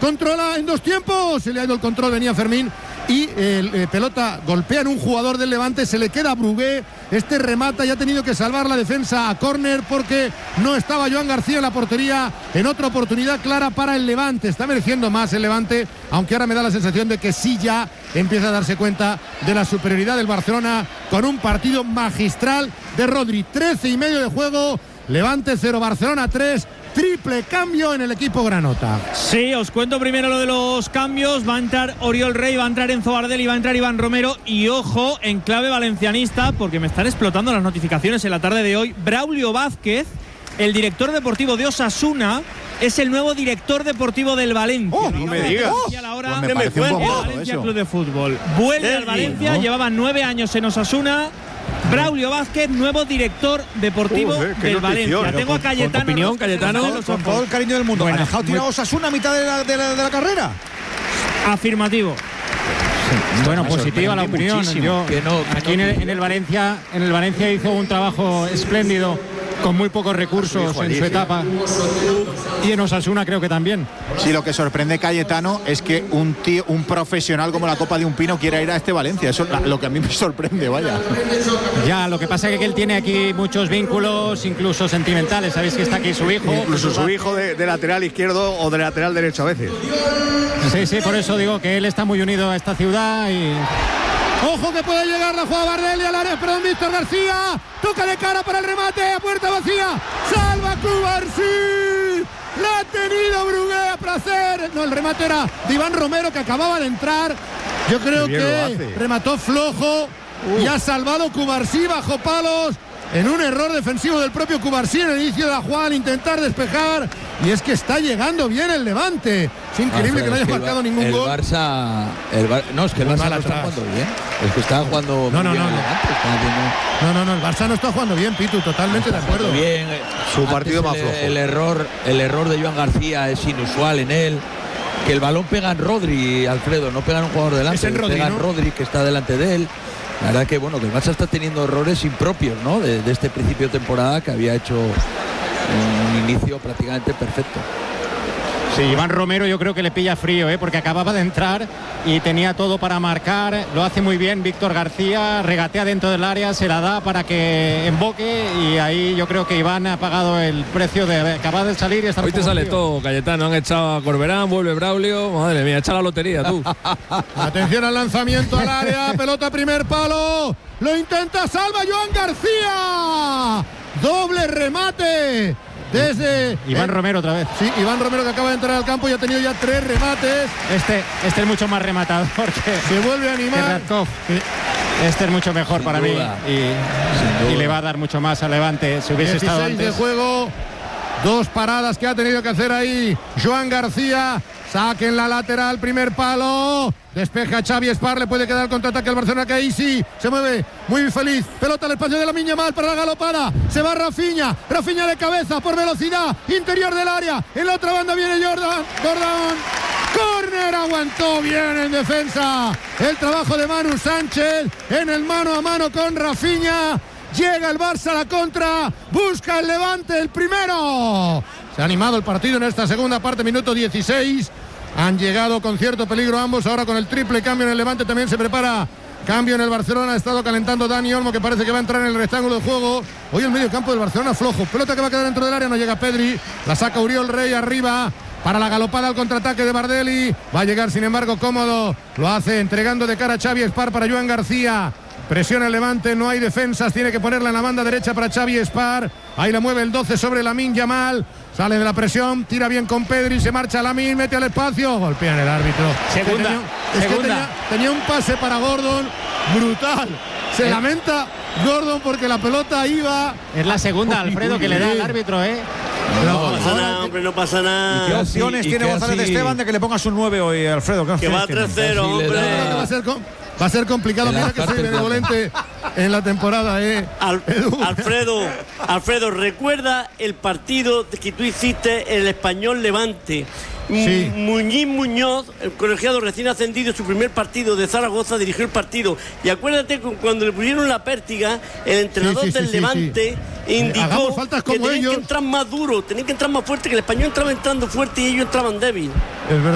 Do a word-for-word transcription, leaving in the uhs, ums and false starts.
controla en dos tiempos, se le ha ido el control, venía Fermín y el eh, pelota golpea en un jugador del Levante, se le queda a Brugué, este remata y ha tenido que salvar la defensa a córner porque no estaba Joan García en la portería, en otra oportunidad clara para el Levante. Está mereciendo más el Levante, aunque ahora me da la sensación de que sí ya empieza a darse cuenta de la superioridad del Barcelona con un partido magistral de Rodri. Trece y medio de juego, Levante cero, Barcelona tres. Triple cambio en el equipo granota. Sí, os cuento primero lo de los cambios. Va a entrar Oriol Rey, va a entrar Enzo Bardel y va a entrar Iván Romero. Y ojo, en clave valencianista, porque me están explotando las notificaciones en la tarde de hoy. Braulio Vázquez, el director deportivo de Osasuna, es el nuevo director deportivo del Valencia. ¡Oh, no me digas! Ahora, Pues me parece un bombazo Valencia eso. Club de Fútbol. Vuelve al Valencia, ¿no? Llevaba nueve años en Osasuna. Braulio Vázquez, nuevo director deportivo Joder, qué del notición. Valencia. Tengo a Cayetano. Con tu opinión, Rosca, Cayetano, que se me salen los Con todo el ojos. cariño del mundo. Bueno, ¿Ha dejado muy- tirado Osasuna a mitad de la, de la, de la carrera? Afirmativo. Bueno, Me positiva la sorprende opinión. muchísimo Yo, que no- que aquí no en, el, tuviera. en el Valencia, en el Valencia hizo un trabajo espléndido con muy pocos recursos en su etapa, y en Osasuna creo que también. Sí, lo que sorprende, Cayetano, es que un tío, un profesional como la Copa de un Pino quiera ir a este Valencia. Eso es lo que a mí me sorprende, vaya. Ya, lo que pasa es que él tiene aquí muchos vínculos, incluso sentimentales. Sabéis que está aquí su hijo. Incluso su hijo de, de lateral izquierdo o de lateral derecho a veces. Sí, sí, por eso digo que él está muy unido a esta ciudad y... Ojo que puede llegar la jugada Bardelli al área, perdón, Víctor García. Toca de cara para el remate, a puerta vacía. Salva Cubarsí. La ha tenido Brugué a placer. No, el remate era de Iván Romero, que acababa de entrar. Yo creo Qué bien lo que hace. remató flojo y ha salvado Cubarsí bajo palos. En un error defensivo del propio Cubarsí en el inicio de la jugada al intentar despejar. Y es que está llegando bien el Levante. Es increíble que no haya Es el marcado Bar- ningún el gol. Barça, el Bar- no, es que el Muy Barça mal no está atrás. jugando bien. Es que está jugando No, no, muy bien no, el no. Levante, está haciendo- No, no, no, el Barça no está jugando bien, Pitu, totalmente de acuerdo. bien. Su Antes partido más el, flojo. El error, el error de Joan García es inusual en él. Que el balón pega en Rodri, Alfredo, no pega en un jugador delante, Es en Rodri, pega ¿no? en Rodri, que está delante de él. La verdad que bueno, que el Barça está teniendo errores impropios, ¿no? De, de este principio de temporada, que había hecho un inicio prácticamente perfecto. Sí, Iván Romero yo creo que le pilla frío, ¿eh? Porque acababa de entrar y tenía todo para marcar. Lo hace muy bien Víctor García, regatea dentro del área, se la da para que emboque, y ahí yo creo que Iván ha pagado el precio de acabar de salir y estar Hoy te como sale tío. todo, Cayetano. Han echado a Corberán, vuelve Braulio. Madre mía, echa la lotería tú. Atención al lanzamiento al área, pelota primer palo, lo intenta, salva Joan García, doble remate desde Iván eh, Romero otra vez. Sí, Iván Romero, que acaba de entrar al campo y ha tenido ya tres remates. Este, este es mucho más rematador que, Se vuelve a que animar. Radkov. Este es mucho mejor Sin para duda. mí y, Sin y duda. le va a dar mucho más a Levante si hubiese estado dieciséis de antes. juego, dos paradas que ha tenido que hacer ahí Joan García. Saque en la lateral, primer palo, despeja Xavi Espar, le puede quedar el contraataque al Barcelona, que ahí sí se mueve muy feliz, pelota al espacio de la Miña Mal para la galopada, se va Rafinha, Rafinha de cabeza por velocidad, interior del área, en la otra banda viene Jordan, Gordon, córner, aguantó bien en defensa, el trabajo de Manu Sánchez, en el mano a mano con Rafinha. Llega el Barça a la contra, busca el Levante el primero. Se ha animado el partido en esta segunda parte, minuto dieciséis. Han llegado con cierto peligro ambos, ahora con el triple cambio en el Levante también se prepara cambio en el Barcelona. Ha estado calentando Dani Olmo, que parece que va a entrar en el rectángulo de juego. Hoy el medio campo del Barcelona flojo, pelota que va a quedar dentro del área, no llega Pedri, la saca Oriol Rey arriba para la galopada al contraataque de Bardelli. Va a llegar sin embargo cómodo, lo hace entregando de cara a Xavi Espar para Joan García. Presiona el Levante, no hay defensas, tiene que ponerla en la banda derecha para Xavi Espar. Ahí la mueve el doce sobre Lamine Yamal. Sale de la presión, tira bien con Pedri, se marcha Lamine, mete al espacio, golpea en el árbitro. Segunda, Tenía, es que segunda. tenía, tenía un pase para Gordon brutal. Se Eh. lamenta Gordon porque la pelota iba. Es la segunda, Alfredo, que le da al árbitro, ¿eh? Pero No pasa nada, hombre, no pasa nada. ¿Qué opciones y tiene que González así- Esteban de que le pongas un nueve hoy, Alfredo? ¿Qué Que va opciones tiene? tres cero, Casi le hombre. da- Creo que va a ser, com- va a ser complicado. En la Mira que soy parte benevolente en la temporada, eh. Al- Edu. Alfredo, Alfredo, recuerda el partido que tú hiciste en el Español Levante. Sí. Muñiz Muñoz, el colegiado recién ascendido, su primer partido de Zaragoza, dirigió el partido. Y acuérdate que cuando le pusieron la pértiga, el entrenador Sí, sí, sí, del sí, Levante sí. indicó Hagamos faltas que como tenían ellos. que entrar más duro, tenían que entrar más fuerte, que el Español entraba entrando fuerte y ellos entraban débil. Es verdad.